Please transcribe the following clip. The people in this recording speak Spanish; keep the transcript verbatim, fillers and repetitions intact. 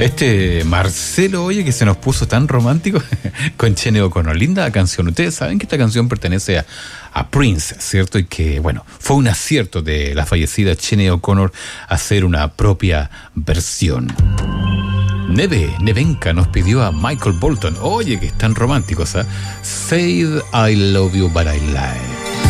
Este Marcelo, oye, que se nos puso tan romántico con Sinéad O'Connor. Linda canción. Ustedes saben que esta canción pertenece a, a Prince, ¿cierto? Y que, bueno, fue un acierto de la fallecida Sinéad O'Connor hacer una propia versión. Neve, Nevenka nos pidió a Michael Bolton. Oye, que están románticos, ¿eh? Said I love you but I lie.